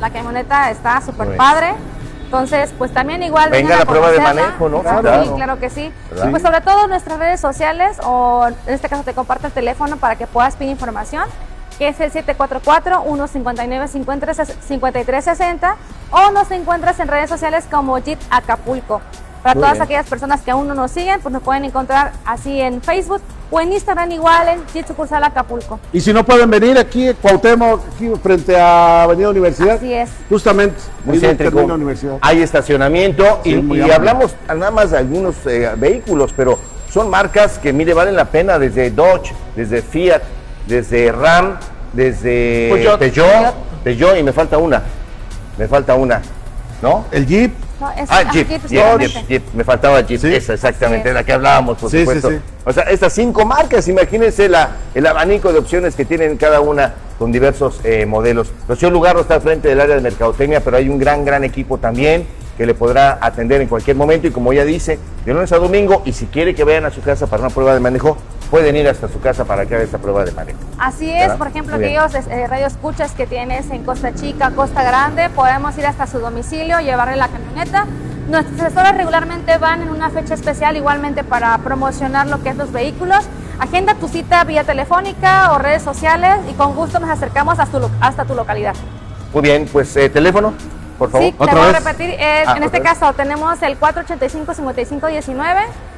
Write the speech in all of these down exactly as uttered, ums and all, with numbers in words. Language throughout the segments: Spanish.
La camioneta está súper padre. Entonces, pues también igual... Venga la prueba de manejo, ¿no? Claro, claro. Sí, claro que sí. ¿verdad? Y pues sobre todo nuestras redes sociales, o en este caso te comparto el teléfono para que puedas pedir información, que es el siete cuatro cuatro, uno cinco nueve, cinco tres seis cero, o nos encuentras en redes sociales como Jeep Acapulco. Para Muy todas bien. aquellas personas que aún no nos siguen, pues nos pueden encontrar así en Facebook o en Instagram igual en Jeep Sucursal Acapulco. Y si no pueden venir aquí, Cuauhtémoc, aquí frente a Avenida Universidad. Así es. Justamente, muy céntrico. Universidad. Hay estacionamiento sí, y, y hablamos nada más de algunos eh, vehículos, pero son marcas que, mire, valen la pena, desde Dodge, desde Fiat, desde Ram, desde Peugeot, Peugeot, Peugeot y me falta una, me falta una, ¿no? El Jeep. No, es, ah, Jeep, Jeep, Jeep, Jeep, Jeep, me faltaba Jeep, ¿sí? Esa exactamente, sí. la que hablábamos, por sí, supuesto. Sí, sí. O sea, estas cinco marcas, imagínense la, el abanico de opciones que tienen cada una con diversos eh, modelos. Rocío Lugardo está al frente del área de mercadotecnia, pero hay un gran, gran equipo también que le podrá atender en cualquier momento y como ella dice, de lunes a domingo, y si quiere que vayan a su casa para una prueba de manejo, pueden ir hasta su casa para que haga esta prueba de manejo. Así es, ¿verdad? Por ejemplo, aquellos eh, radioescuchas que tienes en Costa Chica, Costa Grande, podemos ir hasta su domicilio, llevarle la camioneta. Nuestras asesoras regularmente van en una fecha especial igualmente para promocionar lo que es los vehículos. Agenda tu cita vía telefónica o redes sociales y con gusto nos acercamos hasta tu, hasta tu localidad. Muy bien, pues eh, teléfono, por favor. Sí, te voy a repetir, eh, ah, en este caso tenemos el cuatro ochenta y cinco, cincuenta y cinco diecinueve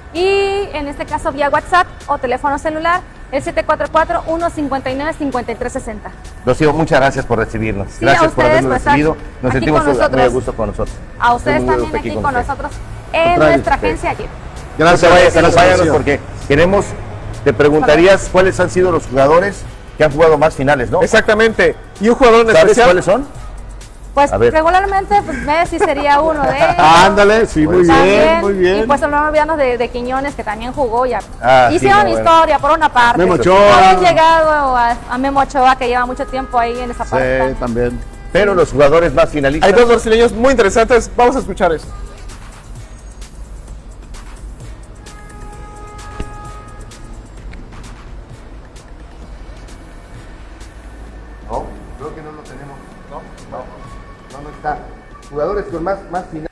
y en este caso vía WhatsApp o teléfono celular el siete cuatro cuatro, uno cinco nueve, cinco tres seis cero. Rocío, muchas gracias por recibirnos. Sí, gracias ustedes, por habernos pues, recibido. Nos sentimos muy a gusto con nosotros. A ustedes muy también aquí con, con nosotros en Contrario, nuestra agencia Jeep. Gracias, no vayas, gracias, váyanos porque queremos, te preguntarías cuáles han sido los jugadores que han jugado más finales, ¿no? Exactamente. Y un jugador en ¿Sabes especial? cuáles son? Pues regularmente pues, Messi sería uno de ellos. Ándale, sí, muy también, bien, muy bien. Y pues no olvidarnos de, de Quiñones, que también jugó ya. Ah, Hicieron sí, no, historia, bueno. por una parte. Memo Ochoa. No habían llegado a, a Memo Ochoa, que lleva mucho tiempo ahí en esa parte. Sí, también. Pero los jugadores más finalistas. Hay dos brasileños muy interesantes, vamos a escuchar eso. No, creo que no lo tenemos. No, no, no, no está. Jugadores con más, más finales.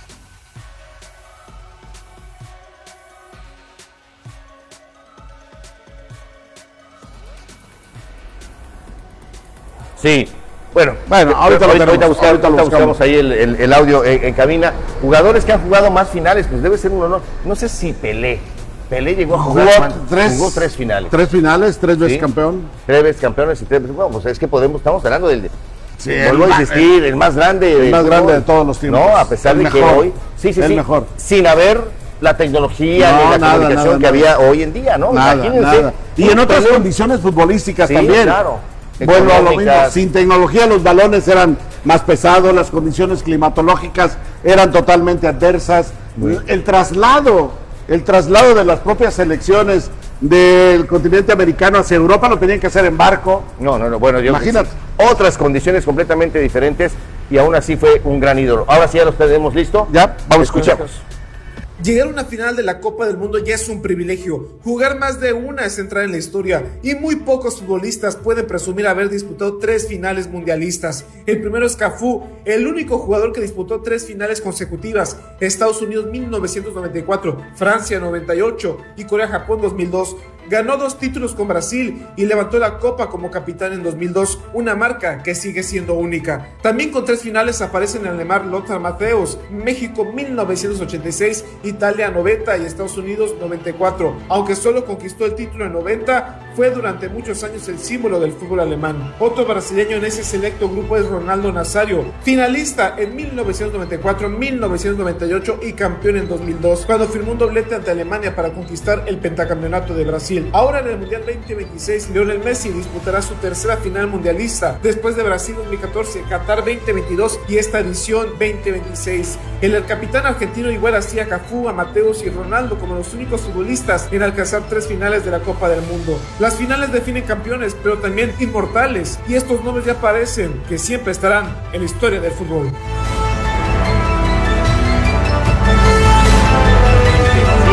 Sí, bueno, bueno ahorita, ahorita, lo ahorita, buscamos, ahorita, ahorita lo buscamos ahí el, el, el audio en, en cabina. Jugadores que han jugado más finales, pues debe ser un honor. No sé si Pelé. Pelé llegó a jugar, jugó, man, tres, jugó tres finales. Tres finales, tres veces ¿sí? campeón. Tres veces campeones y tres veces. Bueno, pues es que podemos, estamos hablando del. Sí, vuelvo a insistir, el más grande. El más grande de todos los tiempos. No, a pesar el de mejor, que hoy. Sí, sí, el sí. mejor. Sin haber la tecnología no, ni la nada, comunicación nada, que nada. había hoy en día, ¿no? Nada, Imagínense. nada. Y en otras condiciones futbolísticas sí, también. Claro. Vuelvo a lo mismo. Sin tecnología los balones eran más pesados, las condiciones climatológicas eran totalmente adversas. Bueno. El traslado, el traslado de las propias selecciones del continente americano hacia Europa lo tenían que hacer en barco. No, no, no. Bueno, yo imagínate. Otras condiciones completamente diferentes y aún así fue un gran ídolo. Ahora sí ya los tenemos listo. Ya, vamos, escuchamos. Llegar a una final de la Copa del Mundo ya es un privilegio. Jugar más de una es entrar en la historia y muy pocos futbolistas pueden presumir haber disputado tres finales mundialistas. El primero es Cafú, el único jugador que disputó tres finales consecutivas: Estados Unidos mil novecientos noventa y cuatro, Francia noventa y ocho y Corea-Japón dos mil dos. Ganó dos títulos con Brasil y levantó la copa como capitán en dos mil dos, una marca que sigue siendo única. También con tres finales aparecen el Neymar Lothar Matthäus, México mil novecientos ochenta y seis, Italia noventa y Estados Unidos noventa y cuatro. Aunque solo conquistó el título en noventa, fue durante muchos años el símbolo del fútbol alemán. Otro brasileño en ese selecto grupo es Ronaldo Nazario, finalista en mil novecientos noventa y cuatro, mil novecientos noventa y ocho y campeón en dos mil dos, cuando firmó un doblete ante Alemania para conquistar el pentacampeonato de Brasil. Ahora en el Mundial veinte veintiséis, Lionel Messi disputará su tercera final mundialista, después de Brasil dos mil catorce, Qatar veinte veintidós y esta edición veinte veintiséis. El capitán argentino igual hacía a Cafú, a Matthäus y Ronaldo como los únicos futbolistas en alcanzar tres finales de la Copa del Mundo. Las finales definen campeones, pero también inmortales, y estos nombres ya parecen que siempre estarán en la historia del fútbol. Siempre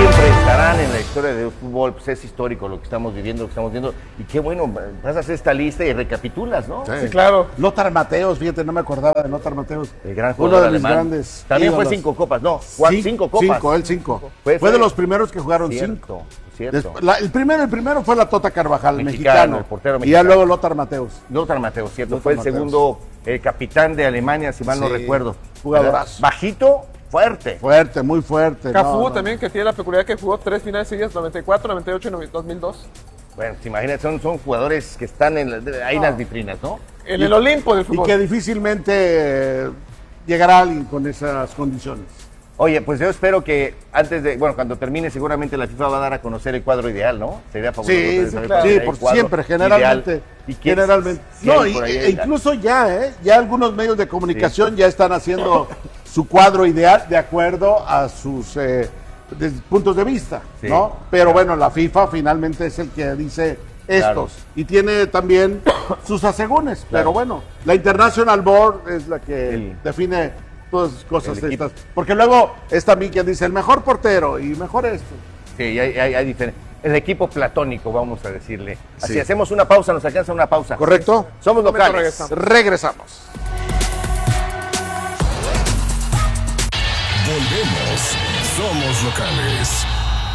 pasarán en la historia del fútbol, pues es histórico lo que estamos viviendo, lo que estamos viendo, y qué bueno, vas a hacer esta lista y recapitulas, ¿no? Sí, sí, claro. Lothar Matthäus, fíjate, no me acordaba de Lothar Matthäus. El gran uno de mis alemán. grandes También ídolos. fue cinco copas, no, sí, cinco copas. Cinco, él cinco. Fue, fue de los primeros que jugaron cierto, cinco. Cierto. Después, la, el primero, el primero fue la Tota Carvajal, mexicano, mexicano, el portero mexicano. Y ya luego Lothar Matthäus. Lothar Matthäus, cierto, Lothar fue el Matthäus. segundo eh, capitán de Alemania, si mal Sí, no recuerdo. jugadorazo. Bajito, fuerte. Fuerte, muy fuerte. Cafú no, no. también, que tiene la peculiaridad que jugó tres finales seguidas, noventa y cuatro, noventa y ocho y dos mil dos. Bueno, pues imagínate, son, son jugadores que están en la- ahí en las vitrinas, ¿no? En el Olimpo del Y fútbol. que difícilmente eh, llegará alguien con esas condiciones. Oye, pues yo espero que antes de, bueno, cuando termine seguramente la FIFA va a dar a conocer el cuadro ideal, ¿no? Sería fabuloso. Sí, saber sí, cuál claro. sería Sí, el por cuadro siempre, generalmente. ideal. ¿Y quién- Generalmente. si No, hay y- por ahí e el- incluso ya, ¿eh? Ya algunos medios de comunicación ya están haciendo su cuadro ideal de acuerdo a sus eh, de- puntos de vista, Sí, ¿no? Pero bueno, la FIFA finalmente es el que dice estos. Claro. Y tiene también sus asegúnes. Claro. Pero bueno, la International Board es la que El- define todas esas cosas el equipo. estas. Porque luego es también quien dice el mejor portero y mejor esto. Sí, hay, hay, hay diferen- el equipo platónico, vamos a decirle. Así, Sí. hacemos una pausa, nos alcanza una pausa. ¿Correcto? Somos Momento, locales. regresamos. Regresamos. Volvemos. Somos locales.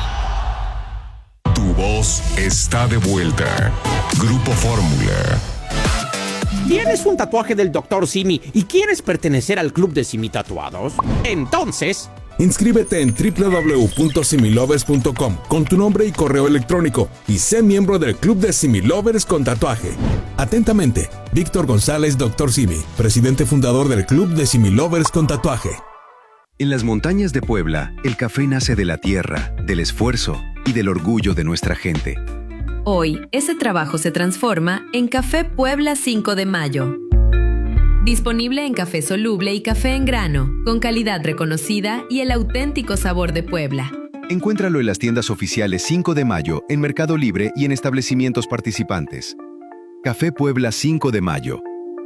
Tu voz está de vuelta. Grupo Fórmula. ¿Tienes un tatuaje del doctor Simi y quieres pertenecer al club de Simi Tatuados? Entonces, Inscríbete en doble u doble u doble u punto similovers punto com con tu nombre y correo electrónico y sé miembro del club de Similovers con tatuaje. Atentamente, Víctor González, doctor Simi, presidente fundador del club de Similovers con tatuaje. En las montañas de Puebla, el café nace de la tierra, del esfuerzo y del orgullo de nuestra gente. Hoy, ese trabajo se transforma en Café Puebla cinco de mayo. Disponible en café soluble y café en grano, con calidad reconocida y el auténtico sabor de Puebla. Encuéntralo en las tiendas oficiales cinco de mayo, en Mercado Libre y en establecimientos participantes. Café Puebla cinco de mayo.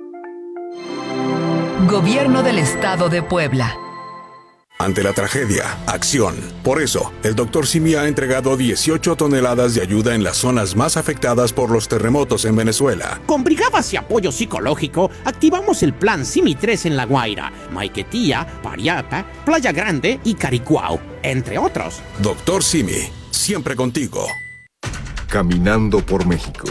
Gobierno del Estado de Puebla. Ante la tragedia, acción. Por eso, el doctor Simi ha entregado dieciocho toneladas de ayuda en las zonas más afectadas por los terremotos en Venezuela. con brigadas y apoyo psicológico, activamos el plan Simi tres en La Guaira, Maiquetía, Pariapa, Playa Grande y Caricuao, entre otros. Doctor Simi, siempre contigo. Caminando por México.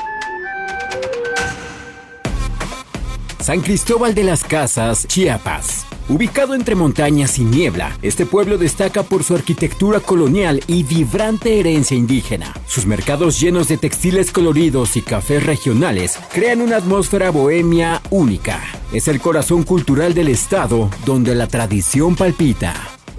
San Cristóbal de las Casas, Chiapas. Ubicado entre montañas y niebla, este pueblo destaca por su arquitectura colonial y vibrante herencia indígena. Sus mercados llenos de textiles coloridos y cafés regionales crean una atmósfera bohemia única. Es el corazón cultural del estado donde la tradición palpita.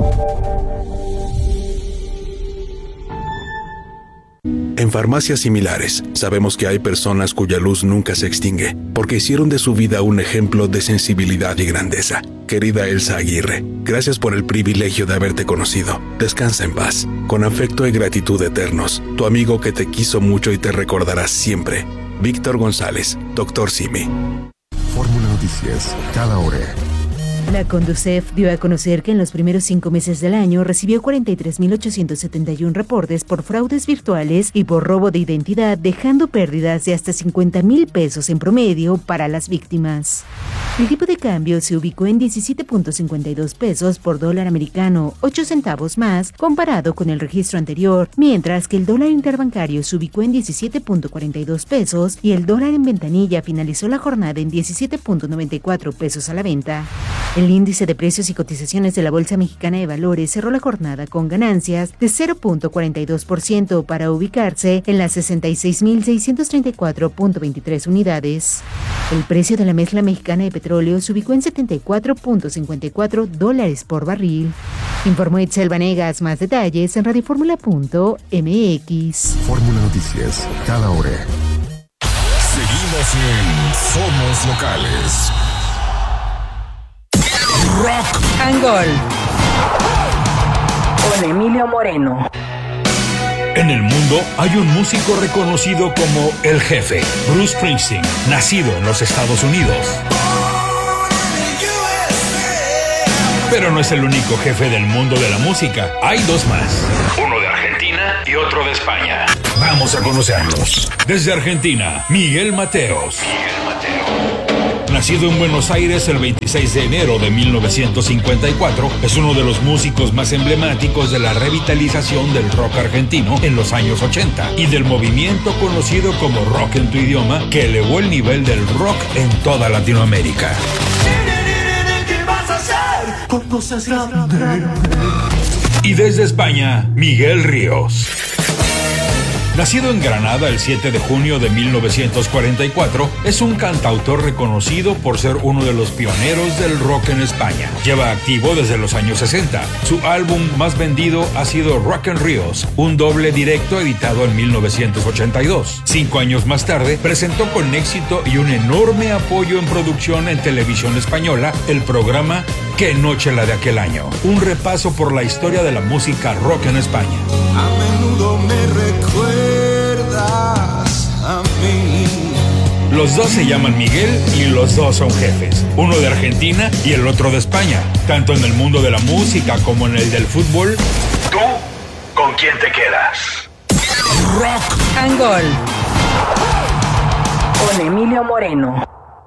En farmacias similares, sabemos que hay personas cuya luz nunca se extingue, porque hicieron de su vida un ejemplo de sensibilidad y grandeza. Querida Elsa Aguirre, gracias por el privilegio de haberte conocido. Descansa en paz. Con afecto y gratitud eternos, tu amigo que te quiso mucho y te recordará siempre. Víctor González, doctor Simi. Fórmula Noticias, cada hora. La Conducef dio a conocer que en los primeros cinco meses del año recibió cuarenta y tres mil ochocientos setenta y uno reportes por fraudes virtuales y por robo de identidad, dejando pérdidas de hasta cincuenta mil pesos en promedio para las víctimas. El tipo de cambio se ubicó en diecisiete punto cincuenta y dos pesos por dólar americano, ocho centavos más comparado con el registro anterior, mientras que el dólar interbancario se ubicó en diecisiete punto cuarenta y dos pesos y el dólar en ventanilla finalizó la jornada en diecisiete punto noventa y cuatro pesos a la venta. El índice de precios y cotizaciones de la Bolsa Mexicana de Valores cerró la jornada con ganancias de cero punto cuarenta y dos por ciento para ubicarse en las sesenta y seis mil seiscientos treinta y cuatro punto veintitrés unidades. El precio de la mezcla mexicana de petróleo se ubicó en setenta y cuatro punto cincuenta y cuatro dólares por barril. Informó Itzel Vanegas. Más detalles en radioformula punto m x. Fórmula Noticias, cada hora. Seguimos en Somos Locales. Rock and Gold. Con Emilio Moreno. En el mundo hay un músico reconocido como el jefe, Bruce Springsteen, nacido en los Estados Unidos. Pero no es el único jefe del mundo de la música. Hay dos más. Uno de Argentina y otro de España. Vamos a conocerlos. Desde Argentina, Miguel Mateos. Miguel Mateos. Nacido en Buenos Aires el veintiséis de enero de mil novecientos cincuenta y cuatro, es uno de los músicos más emblemáticos de la revitalización del rock argentino en los años ochenta y del movimiento conocido como rock en tu idioma, que elevó el nivel del rock en toda Latinoamérica. Y desde España, Miguel Ríos. Nacido en Granada el siete de junio de mil novecientos cuarenta y cuatro, es un cantautor reconocido por ser uno de los pioneros del rock en España. Lleva activo desde los años sesenta. Su álbum más vendido ha sido Rock and Ríos, un doble directo editado en mil novecientos ochenta y dos. Cinco años más tarde, presentó con éxito y un enorme apoyo en producción en televisión española el programa Qué noche la de aquel año. Un repaso por la historia de la música rock en España. A menudo me recuerdas a mí. Los dos se llaman Miguel y los dos son jefes. Uno de Argentina y el otro de España. Tanto en el mundo de la música como en el del fútbol. ¿Tú con quién te quedas? Rock and Gol. Con Emilio Moreno.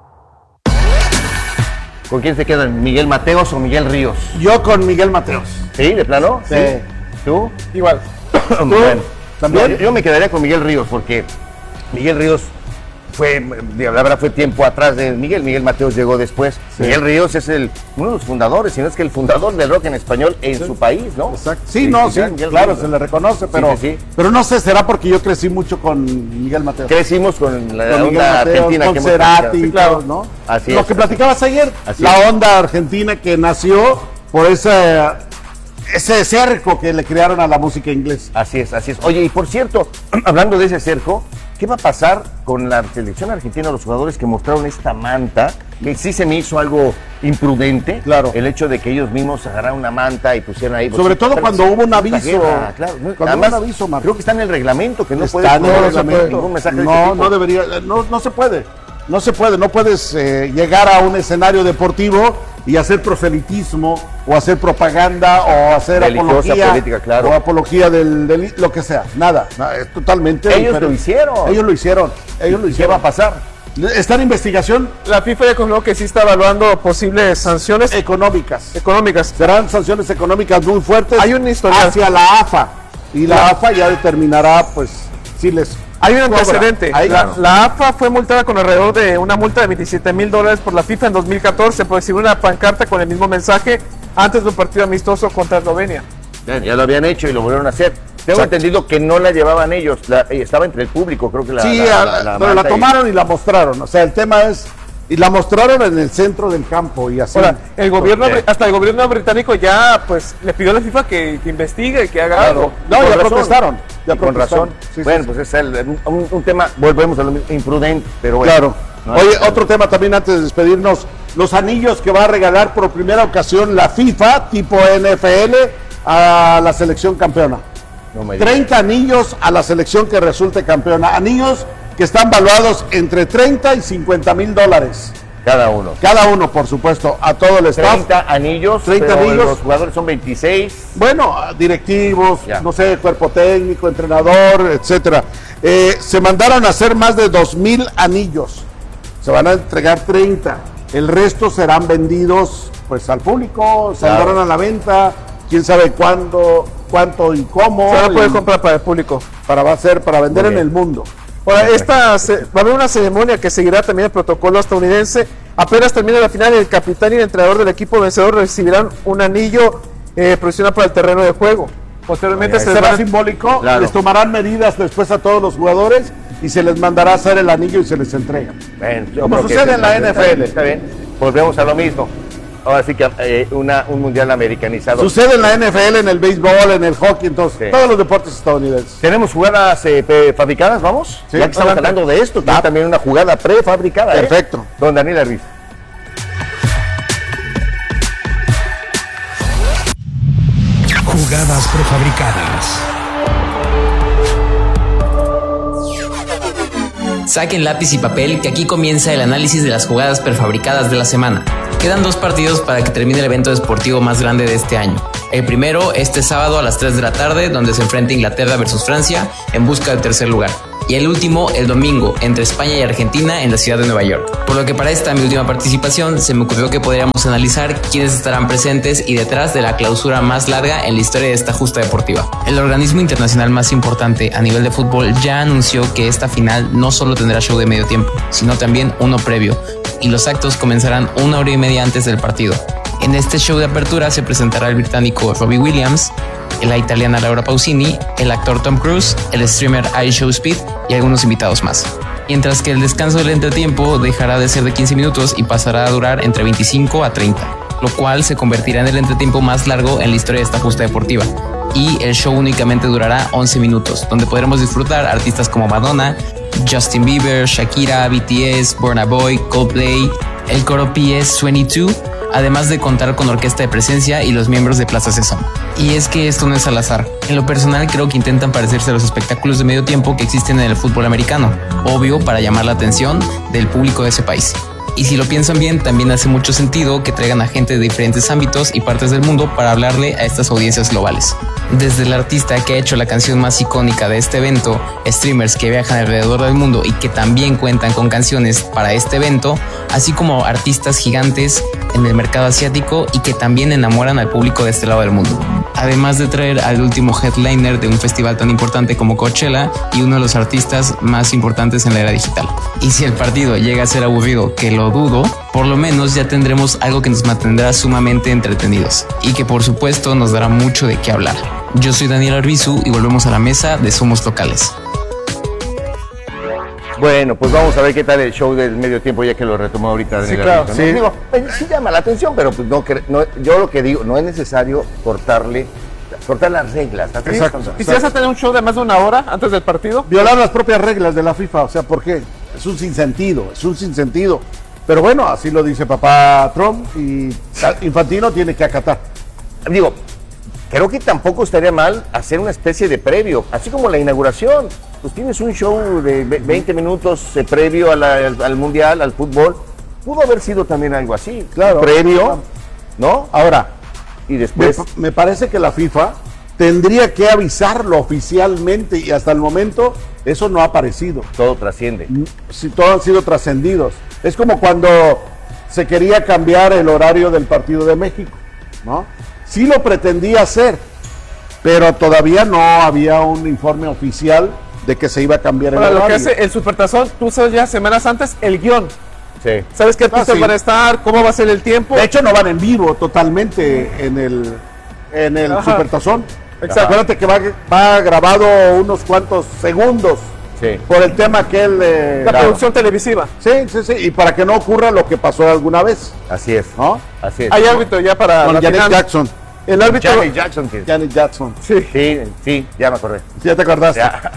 ¿Con quién se quedan? ¿Miguel Mateos o Miguel Ríos? Yo con Miguel Mateos. ¿Sí? ¿De plano? Sí. ¿Tú? Igual. Bueno, ¿también? Yo, yo me quedaría con Miguel Ríos porque Miguel Ríos fue, la verdad, fue tiempo atrás de Miguel. Miguel Mateos llegó después. Sí. Miguel Ríos es el, uno de los fundadores, si no es que el fundador del rock en español en sí. su país, ¿no? Exacto. Sí, sí no, sí, sí claro, Ríos. Se le reconoce, pero, sí, sí, sí. pero no sé, será porque yo crecí mucho con Miguel Mateos. Crecimos con la con onda Mateos, argentina con que Cerati, hemos sí, claro, ¿no? Así Lo es, que platicabas ayer, así la es. onda argentina que nació por esa... ese cerco que le crearon a la música inglesa. Así es, así es. Oye, y por cierto, hablando de ese cerco, ¿qué va a pasar con la selección argentina, los jugadores que mostraron esta manta? Que sí se me hizo algo imprudente. Claro. El hecho de que ellos mismos agarraron una manta y pusieron ahí. Sobre todo cuando hubo un aviso. Guerra, claro. Cuando Además, hubo un aviso, Marco. creo que está en el reglamento, que no está puede en el reglamento. ningún mensaje no, de este tipo. no debería, no, no se puede. No se puede, no puedes eh, llegar a un escenario deportivo y hacer proselitismo o hacer propaganda o hacer religiosa, apología política, claro. o apología del, del lo que sea, nada, nada es totalmente ellos diferente. lo hicieron ellos lo hicieron ellos lo hicieron. ¿Qué va a pasar? Está en investigación. La FIFA ya confirmó que sí está evaluando posibles sanciones económicas económicas serán sanciones económicas muy fuertes. Hay un historial hacia la A F A y la, la A F A ya determinará pues si les hay un antecedente. Ahí, la, claro. la A F A fue multada con alrededor de una multa de veintisiete mil dólares por la FIFA en dos mil catorce por exhibir una pancarta con el mismo mensaje antes de un partido amistoso contra Eslovenia. Bien, ya lo habían hecho y lo volvieron a hacer. Tengo Exacto. entendido que no la llevaban ellos, la, estaba entre el público, creo que la Sí, la, la, la, la pero la tomaron y... y la mostraron. O sea, el tema es y la mostraron en el centro del campo y así. Ahora, el gobierno, hasta el gobierno británico ya pues le pidió a la FIFA que, que investigue, que haga claro. algo. No, ya razón. protestaron. Ya con razón. Sí, bueno, sí, pues sí. es el, un, un tema, volvemos a lo mismo, imprudente, pero bueno. Claro. No Oye, es... otro tema también antes de despedirnos, los anillos que va a regalar por primera ocasión la FIFA, tipo N F L, a la selección campeona. No me treinta anillos a la selección que resulte campeona. Anillos que están valuados entre treinta y cincuenta mil dólares. Cada uno. Cada uno, por supuesto, a todo el staff. treinta anillos, treinta pero anillos. Los jugadores son veintiséis. Bueno, directivos, ya. no sé, cuerpo técnico, entrenador, etcétera. Eh, se mandaron a hacer más de dos mil anillos. Se van a entregar treinta. El resto serán vendidos pues al público, saldrán claro. a la venta, quién sabe cuándo, cuánto y cómo. Se van a poder comprar para el público. Para va a ser, para vender en el mundo. Ahora, esta se, va a haber una ceremonia que seguirá también el protocolo estadounidense. Apenas termina la final, el capitán y el entrenador del equipo vencedor recibirán un anillo eh, profesional para el terreno de juego. Posteriormente se será simbólico, claro. les tomarán medidas después a todos los jugadores y se les mandará a hacer el anillo y se les entrega. Bueno, como sucede en la N F L. Está bien, volvemos a lo mismo. Ahora sí que eh, una, un mundial americanizado. Sucede en la N F L, en el béisbol, en el hockey, entonces, sí. todos los deportes estadounidenses. ¿Tenemos jugadas eh, prefabricadas, vamos? Sí, ya que estamos hablando de esto, ah. también una jugada prefabricada. Perfecto. ¿eh? Don Daniel Arbiz. Jugadas prefabricadas. Saquen lápiz y papel que aquí comienza el análisis de las jugadas prefabricadas de la semana. Quedan dos partidos para que termine el evento deportivo más grande de este año. El primero, este sábado a las tres de la tarde, donde se enfrenta Inglaterra versus Francia en busca del tercer lugar. Y el último, el domingo, entre España y Argentina en la ciudad de Nueva York. Por lo que para esta mi última participación, se me ocurrió que podríamos analizar quiénes estarán presentes y detrás de la clausura más larga en la historia de esta justa deportiva. El organismo internacional más importante a nivel de fútbol ya anunció que esta final no solo tendrá show de medio tiempo, sino también uno previo, y los actos comenzarán una hora y media antes del partido. En este show de apertura se presentará el británico Robbie Williams, la italiana Laura Pausini, el actor Tom Cruise, el streamer iShowSpeed y algunos invitados más. Mientras que el descanso del entretiempo dejará de ser de quince minutos y pasará a durar entre veinticinco a treinta, lo cual se convertirá en el entretiempo más largo en la historia de esta justa deportiva. Y el show únicamente durará once minutos, donde podremos disfrutar artistas como Madonna, Justin Bieber, Shakira, B T S, Burna Boy, Coldplay, el coro P S veintidós, además de contar con orquesta de presencia y los miembros de Plaza Sésamo. Y es que esto no es al azar. En lo personal creo que intentan parecerse a los espectáculos de medio tiempo que existen en el fútbol americano, obvio para llamar la atención del público de ese país. Y si lo piensan bien, también hace mucho sentido que traigan a gente de diferentes ámbitos y partes del mundo para hablarle a estas audiencias globales. Desde el artista que ha hecho la canción más icónica de este evento, streamers que viajan alrededor del mundo y que también cuentan con canciones para este evento, así como artistas gigantes en el mercado asiático y que también enamoran al público de este lado del mundo. Además de traer al último headliner de un festival tan importante como Coachella y uno de los artistas más importantes en la era digital. Y si el partido llega a ser aburrido, que lo dudo, por lo menos ya tendremos algo que nos mantendrá sumamente entretenidos y que por supuesto nos dará mucho de qué hablar. Yo soy Daniel Arbizu y volvemos a la mesa de Somos Locales. Bueno, pues vamos a ver qué tal el show del medio tiempo, ya que lo retomó ahorita Daniel. Sí, claro, Arbizu, ¿no? sí. Digo, pues, sí llama la atención, pero pues no, no, yo lo que digo, no es necesario cortarle, cortar las reglas. Las Exacto. reglas. ¿Quisieras tener un show de más de una hora antes del partido? Violar las propias reglas de la FIFA, o sea, ¿por qué? Es un sinsentido, es un sinsentido. Pero bueno, así lo dice papá Trump y Infantino tiene que acatar. Digo, creo que tampoco estaría mal hacer una especie de previo, así como la inauguración. Pues tienes un show de veinte minutos eh, previo a la, al, al Mundial, al fútbol. Pudo haber sido también algo así, claro. Previo, ¿no? Ahora, y después... Me, me parece que la FIFA tendría que avisarlo oficialmente y hasta el momento eso no ha aparecido. Todo trasciende. Sí, todos han sido trascendidos. Es como cuando se quería cambiar el horario del partido de México, ¿no? Sí lo pretendía hacer, pero todavía no había un informe oficial de que se iba a cambiar el Para horario. lo que hace el Supertazón, tú sabes ya semanas antes el guión. Sí. ¿Sabes qué artistas Ah, sí. van a estar? ¿Cómo va a ser el tiempo? De hecho, no van en vivo totalmente en el, en el Ajá. Supertazón. Exacto. Acuérdate que va, va grabado unos cuantos segundos. Sí. Por el tema que él... eh, La graba. producción televisiva. Sí, sí, sí. Y para que no ocurra lo que pasó alguna vez. Así es, ¿no? Así es. Hay árbitro ya para Con la Janet final. Jackson. El árbitro... Janet Jackson. que- Janet Jackson. Sí. Sí, sí, ya me acordé. ¿Ya te acordaste? Ya.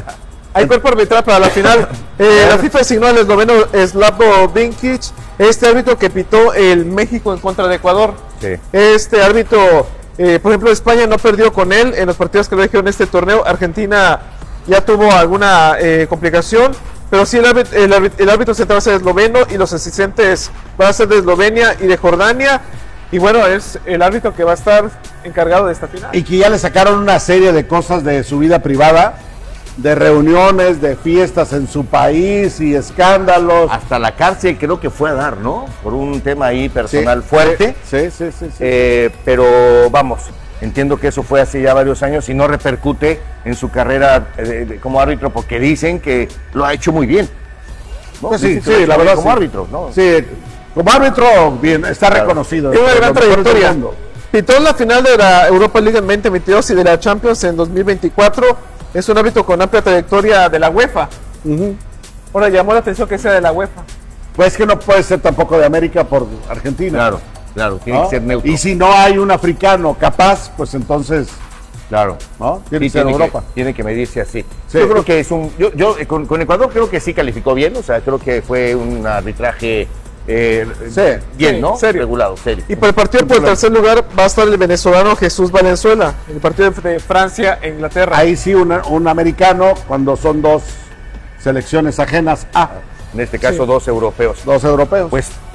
Hay cuerpo arbitral para la final. Eh, la FIFA designó al esloveno Slavko Vinkic, este árbitro que pitó el México en contra de Ecuador. Sí. Este árbitro, eh, por ejemplo, España no perdió con él en los partidos que le dijeron en este torneo. Argentina ya tuvo alguna eh, complicación, pero sí el árbitro, el, árbitro, el árbitro central va a ser esloveno y los asistentes van a ser de Eslovenia y de Jordania. Y bueno, es el árbitro que va a estar encargado de esta final. Y que ya le sacaron una serie de cosas de su vida privada, de reuniones, de fiestas en su país y escándalos. Hasta la cárcel creo que fue a dar, ¿no? Por un tema ahí personal Sí, fuerte. Sí, sí, sí. sí. Eh, pero vamos, entiendo que eso fue hace ya varios años y no repercute en su carrera eh, de- como árbitro porque dicen que lo ha hecho muy bien. ¿no? Pues sí, Dicen que lo ha sí, hecho la muy bien verdad como sí. árbitro, ¿no? Sí, como árbitro, bien, está Claro. reconocido. Tiene una gran Lo mejor del trayectoria. mundo. Pitó la final de la Europa League en veinte veintidós y de la Champions en dos mil veinticuatro. Es un árbitro con amplia trayectoria de la UEFA. Ujú. Ahora llamó la atención que sea de la UEFA. Pues que no puede ser tampoco de América por Argentina. Claro, claro, tiene ¿no? que ser neutro. Y si no hay un africano capaz, pues entonces, Claro. ¿no? Tiene Sí, que ser tiene, Europa. que, tiene que medirse así. Sí. Yo creo que es un. Yo, yo eh, con, con Ecuador creo que sí calificó bien, o sea, creo que fue un arbitraje eh, Sí, bien, sí, ¿no? serio. Regulado, serio. Y por el partido por el tercer lugar va a estar el venezolano Jesús Valenzuela. El partido de Francia e Inglaterra. Ahí sí, una- un americano cuando son dos selecciones ajenas a En este caso, Sí. dos europeos. dos europeos. Pues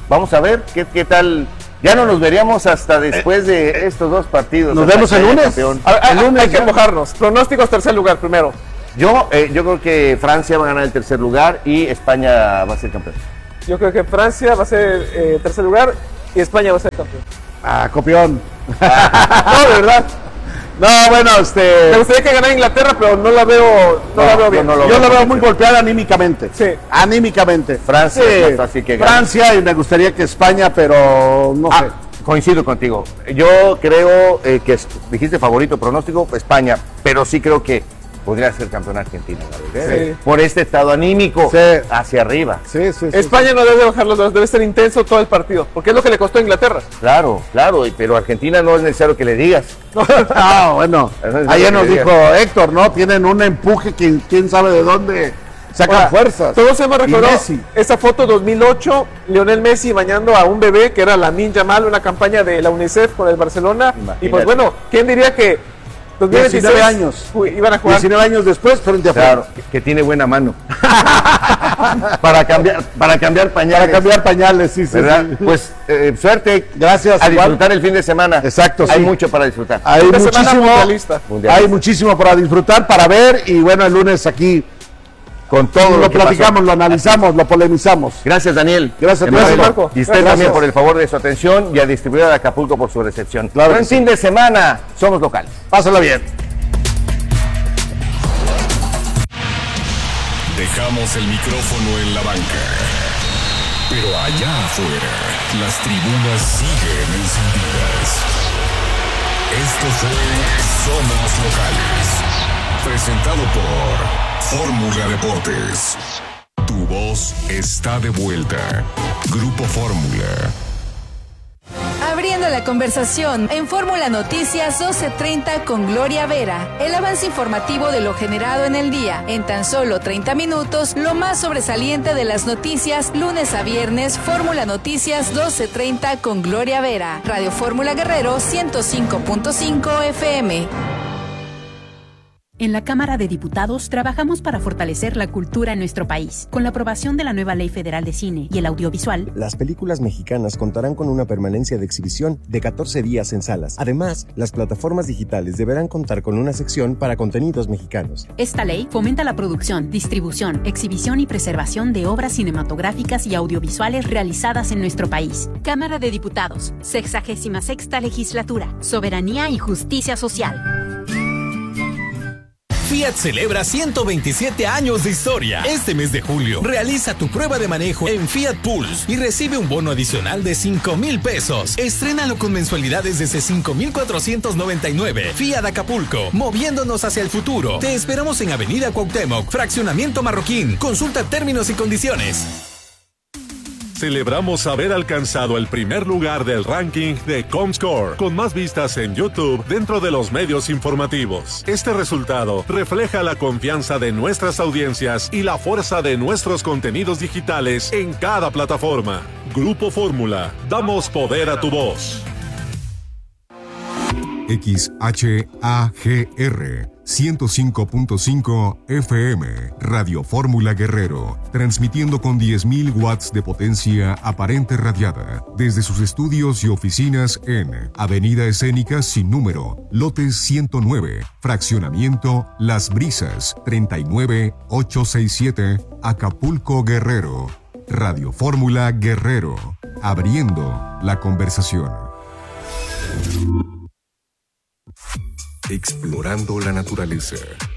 vamos a ver qué, qué tal. Ya no nos veríamos hasta después de estos dos partidos. Nos vemos el lunes. A, a, el lunes hay que mojarnos. Pronósticos, tercer lugar primero. Yo, eh, yo creo que Francia va a ganar el tercer lugar y España va a ser campeón. Yo creo que Francia va a ser eh, tercer lugar y España va a ser campeón. Ah, copión. No, de verdad. No, bueno, este... Me gustaría que ganara Inglaterra, pero no la veo, no, no la veo bien. No, no yo la veo muy golpeada anímicamente. Sí. Anímicamente. Francia, sí. es así que Francia y me gustaría que España, pero no ah, sé. Coincido contigo. Yo creo eh, que dijiste favorito pronóstico España, pero sí creo que podría ser campeón Argentina, sí. Por este estado anímico, sí. Hacia arriba. Sí, sí, sí, España sí. no debe bajar los dos, debe ser intenso todo el partido, porque es lo que le costó a Inglaterra. Claro, claro, pero Argentina no es necesario que le digas. No, bueno, no ayer nos dijo Héctor, ¿no? Tienen un empuje que quién sabe de dónde sacan Ahora, fuerzas. Todos hemos recordado esa foto dos mil ocho, Lionel Messi bañando a un bebé que era Lamine Yamal, una campaña de la UNICEF con el Barcelona. Imagínate. Y pues bueno, ¿quién diría que diecinueve años. Uy, iban a jugar. diecinueve años después frente a Claro, que, que tiene buena mano. para cambiar para cambiar pañales. Para cambiar pañales, sí, sí. sí. Pues eh, suerte. Gracias. A disfrutar igual. El fin de semana. Exacto. Hay sí. mucho para disfrutar. Hay muchísimo, mundialista. Hay muchísimo para disfrutar, para ver y bueno, el lunes aquí con todo lo, lo platicamos, pasó. Lo analizamos, lo polemizamos. Gracias, Daniel. Gracias, gracias Marco. Y usted gracias. También por el favor de su atención y a distribuidora de Acapulco por su recepción. Claro. Buen fin sí. de semana. Somos locales. Pásala bien. Dejamos el micrófono en la banca. Pero allá afuera, las tribunas siguen encendidas. Esto fue Somos Locales. Presentado por Fórmula Deportes. Tu voz está de vuelta. Grupo Fórmula. Abriendo la conversación en Fórmula Noticias doce treinta con Gloria Vera. El avance informativo de lo generado en el día. En tan solo treinta minutos, lo más sobresaliente de las noticias, lunes a viernes, Fórmula Noticias doce treinta con Gloria Vera. Radio Fórmula Guerrero ciento cinco punto cinco F M. En la Cámara de Diputados trabajamos para fortalecer la cultura en nuestro país. Con la aprobación de la nueva Ley Federal de Cine y el Audiovisual, las películas mexicanas contarán con una permanencia de exhibición de catorce días en salas. Además, las plataformas digitales deberán contar con una sección para contenidos mexicanos. Esta ley fomenta la producción, distribución, exhibición y preservación de obras cinematográficas y audiovisuales realizadas en nuestro país. Cámara de Diputados, sexagésima sexta Legislatura, Soberanía y Justicia Social. Fiat celebra ciento veintisiete años de historia. Este mes de julio, realiza tu prueba de manejo en Fiat Pulse y recibe un bono adicional de cinco mil pesos. Estrénalo con mensualidades desde cinco mil cuatrocientos noventa y nueve. Fiat Acapulco, moviéndonos hacia el futuro. Te esperamos en Avenida Cuauhtémoc, Fraccionamiento Marroquín. Consulta términos y condiciones. Celebramos haber alcanzado el primer lugar del ranking de Comscore, con más vistas en YouTube dentro de los medios informativos. Este resultado refleja la confianza de nuestras audiencias y la fuerza de nuestros contenidos digitales en cada plataforma. Grupo Fórmula, damos poder a tu voz. X H A G R ciento cinco punto cinco F M, Radio Fórmula Guerrero, transmitiendo con diez mil watts de potencia aparente radiada desde sus estudios y oficinas en Avenida Escénica sin número, lote ciento nueve, fraccionamiento Las Brisas, treinta y nueve ochocientos sesenta y siete, Acapulco, Guerrero. Radio Fórmula Guerrero, abriendo la conversación. Explorando la naturaleza.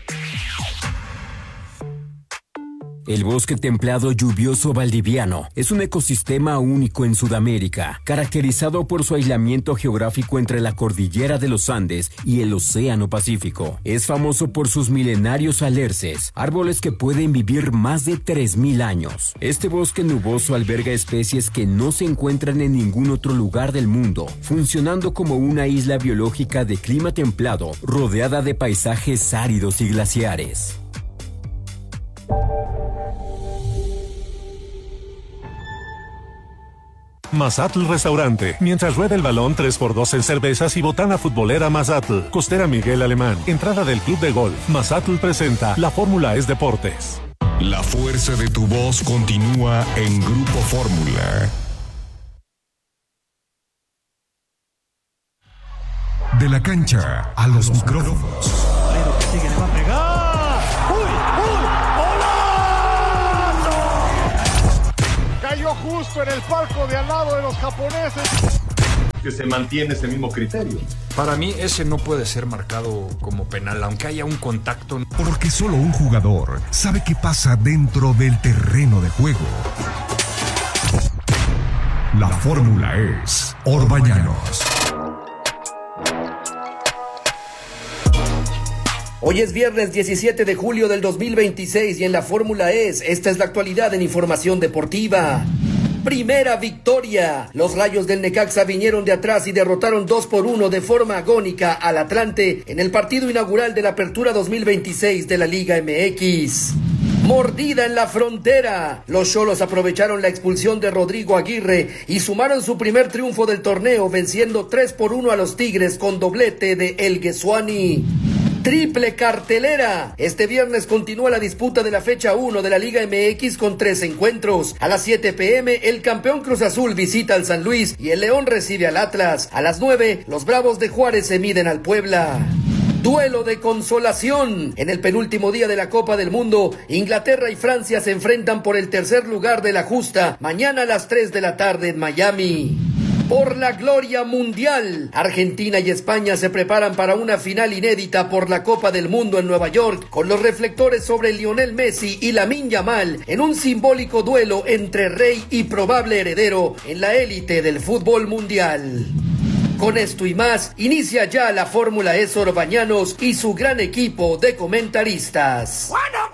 El bosque templado lluvioso valdiviano es un ecosistema único en Sudamérica, caracterizado por su aislamiento geográfico entre la cordillera de los Andes y el Océano Pacífico. Es famoso por sus milenarios alerces, árboles que pueden vivir más de tres mil años. Este bosque nuboso alberga especies que no se encuentran en ningún otro lugar del mundo, funcionando como una isla biológica de clima templado, rodeada de paisajes áridos y glaciares. Mazatl Restaurante. Mientras rueda el balón, tres por dos en cervezas y botana futbolera Mazatl. Costera Miguel Alemán. Entrada del Club de Golf. Mazatl presenta La Fórmula es Deportes. La fuerza de tu voz continúa en Grupo Fórmula. De la cancha a los micrófonos. Que sigue, le va a pegar. ¡Uy, uy! ¡Golazo! Cayó justo en el palco de al lado de los japoneses. Que se mantiene ese mismo criterio. Para mí ese no puede ser marcado como penal, aunque haya un contacto. Porque solo un jugador sabe qué pasa dentro del terreno de juego. La fórmula es Orbañanos. Hoy es viernes diecisiete de julio del dos mil veintiséis y en la Fórmula E S, esta es la actualidad en información deportiva. Primera victoria. Los Rayos del Necaxa vinieron de atrás y derrotaron dos por uno de forma agónica al Atlante en el partido inaugural de la Apertura dos mil veintiséis de la Liga M X. Mordida en la frontera. Los Xolos aprovecharon la expulsión de Rodrigo Aguirre y sumaron su primer triunfo del torneo, venciendo tres por uno a los Tigres con doblete de El Guesuani. Triple cartelera. Este viernes continúa la disputa de la fecha uno de la Liga M X con tres encuentros. A las siete pe eme, el campeón Cruz Azul visita al San Luis y el León recibe al Atlas. A las nueve, los Bravos de Juárez se miden al Puebla. Duelo de consolación. En el penúltimo día de la Copa del Mundo, Inglaterra y Francia se enfrentan por el tercer lugar de la justa, mañana a las tres de la tarde en Miami. Por la gloria mundial, Argentina y España se preparan para una final inédita por la Copa del Mundo en Nueva York, con los reflectores sobre Lionel Messi y Lamine Yamal en un simbólico duelo entre rey y probable heredero en la élite del fútbol mundial. Con esto y más, inicia ya la Fórmula E S Orbañanos y su gran equipo de comentaristas.